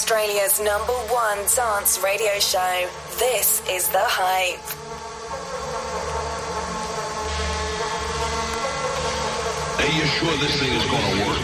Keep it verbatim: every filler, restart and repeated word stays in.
Australia's number one dance radio show. This is The Hype. Are you sure this thing is gonna work?